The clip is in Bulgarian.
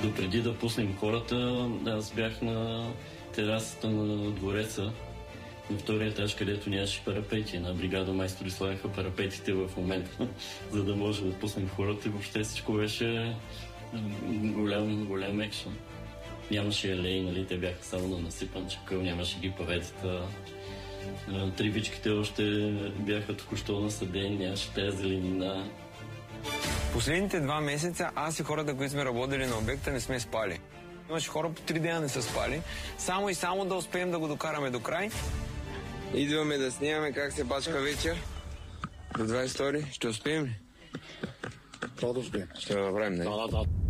Допреди да пуснем хората, аз бях на терасата на двореца, на втория етаж, където нямаше парапети. На бригада майстори слагаха парапетите в момента, за да може да пуснем хората. И въобще всичко беше голям екшън. Нямаше алеи, нали, те бяха само на насипан чакъл, нямаше ги паветата. Трибичките още бяха току-що насадени, нямаше тази зеленина. Последните 2 месеца аз и хората, които сме работили на обекта, не сме спали. Имаше хора по 3 дена не са спали. Само и само да успеем да го докараме до край. Идваме да снимаме как се бачка вечер. До 22. Ще успеем ли? Това да успеем. Ще го направим, не? Да.